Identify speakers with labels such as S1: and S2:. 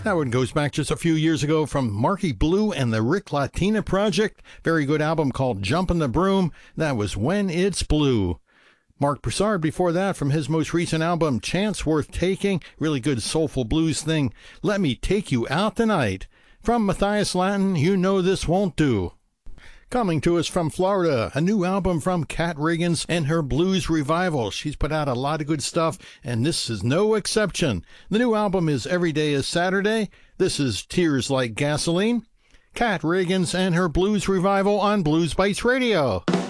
S1: That one goes back just a few years ago from Marky Blue and the Rick Latina Project. Very good album called Jumpin' the Broom. That was When It's Blue. Mark Broussard before that from his most recent album, Chance Worth Taking. Really good soulful blues thing. Let Me Take You Out Tonight. From Matthias Latin, You Know This Won't Do. Coming to us from Florida, a new album from Kat Riggins and her blues revival. She's put out a lot of good stuff, and this is no exception. The new album is Every Day is Saturday. This is Tears Like Gasoline. Kat Riggins and her blues revival on Blues Bites Radio.